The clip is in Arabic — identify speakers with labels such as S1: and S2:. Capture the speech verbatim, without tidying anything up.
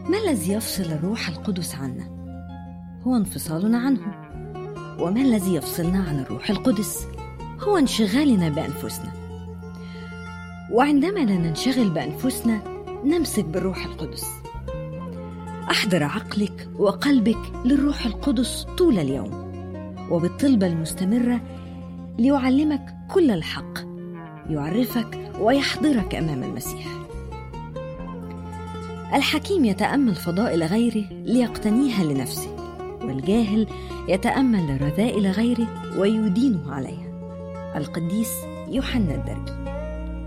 S1: ما الذي يفصل الروح القدس عنا؟ هو انفصالنا عنه. وما الذي يفصلنا عن الروح القدس؟ هو انشغالنا بأنفسنا. وعندما لا ننشغل بأنفسنا نمسك بالروح القدس. أحضر عقلك وقلبك للروح القدس طول اليوم، وبالطلبة المستمرة ليعلمك كل الحق، يعرفك ويحضرك أمام المسيح. الحكيم يتأمل فضائل غيره ليقتنيها لنفسه، والجاهل يتأمل رذائل غيره ويدينه عليها. القديس يوحنا الدرجي.